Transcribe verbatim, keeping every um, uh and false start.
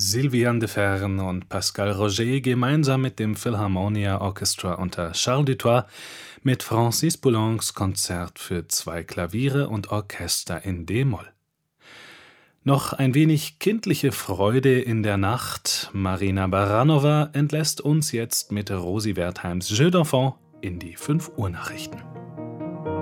Sylviane de Fern und Pascal Roger gemeinsam mit dem Philharmonia Orchestra unter Charles Dutoit mit Francis Poulencs Konzert für zwei Klaviere und Orchester in d-Moll. Noch ein wenig kindliche Freude in der Nacht. Marina Baranova entlässt uns jetzt mit Rosi Wertheims Jeux d'Enfant in die fünf Uhr Nachrichten.